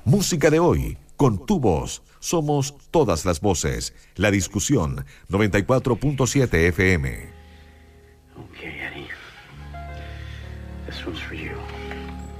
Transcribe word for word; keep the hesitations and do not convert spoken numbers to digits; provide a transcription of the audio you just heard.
Música de hoy, con tu voz. Somos todas las voces. La discusión, noventa y cuatro punto siete F M. Okay, Eddie. This one's for you.